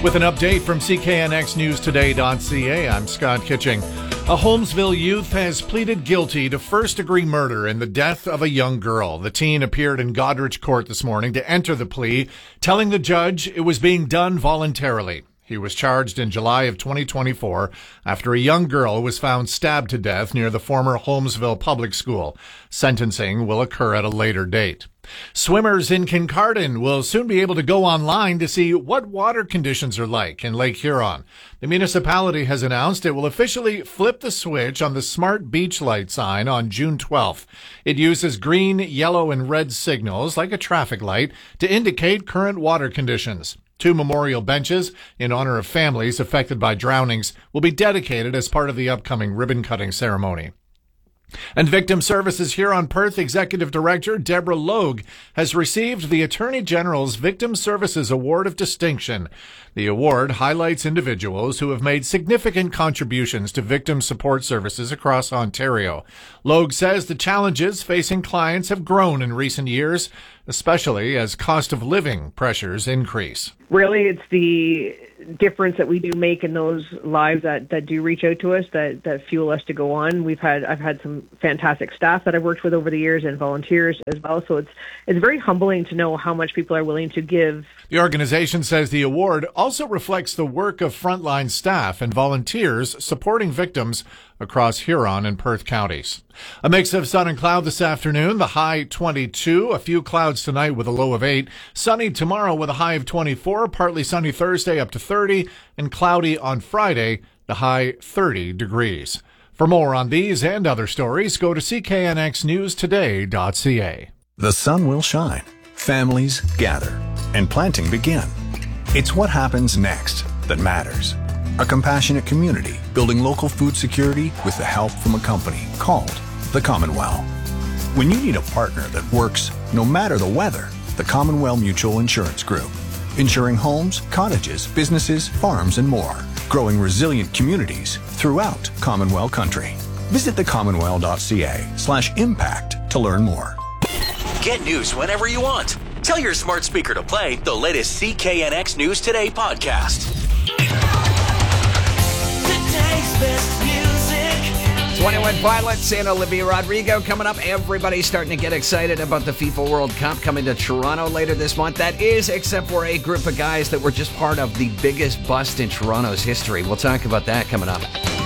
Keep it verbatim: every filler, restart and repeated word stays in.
With an update from C K N X News Today dot C A, I'm Scott Kitching. A Holmesville youth has pleaded guilty to first-degree murder in the death of a young girl. The teen appeared in Goderich Court this morning to enter the plea, telling the judge it was being done voluntarily. He was charged in July of twenty twenty-four after a young girl was found stabbed to death near the former Holmesville Public School. Sentencing will occur at a later date. Swimmers in Kincardine will soon be able to go online to see what water conditions are like in Lake Huron. The municipality has announced it will officially flip the switch on the Smart Beach Light sign on June twelfth. It uses green, yellow, and red signals, like a traffic light, to indicate current water conditions. Two memorial benches in honor of families affected by drownings will be dedicated as part of the upcoming ribbon-cutting ceremony. And Victim Services Huron Perth Executive Director Deborah Logue has received the Attorney General's Victim Services Award of Distinction. The award highlights individuals who have made significant contributions to victim support services across Ontario. Logue says the challenges facing clients have grown in recent years, especially as cost of living pressures increase. Really, it's the difference that we do make in those lives that, that do reach out to us, that, that fuel us to go on. We've had I've had some fantastic staff that I've worked with over the years and volunteers as well. So it's it's very humbling to know how much people are willing to give. The organization says the award also reflects the work of frontline staff and volunteers supporting victims across Huron and Perth counties. A mix of sun and cloud this afternoon, the high twenty-two. A few clouds tonight with a low of eight. Sunny tomorrow with a high of twenty-four. Partly sunny Thursday up to thirty. And cloudy on Friday, the high thirty degrees. For more on these and other stories, go to C K N X News Today dot C A. The sun will shine, families gather, and planting begin. It's what happens next that matters. A compassionate community building local food security with the help from a company called the Commonwealth. When you need a partner that works no matter the weather, the Commonwealth Mutual Insurance Group. Insuring homes, cottages, businesses, farms, and more. Growing resilient communities throughout Commonwealth country. Visit the commonwealth dot C A slash impact to learn more. Get news whenever you want. Tell your smart speaker to play the latest C K N X News Today podcast. twenty-one Pilots and Olivia Rodrigo coming up. Everybody's starting to get excited about the FIFA World Cup coming to Toronto later this month. That is, except for a group of guys that were just part of the biggest bust in Toronto's history. We'll talk about that coming up.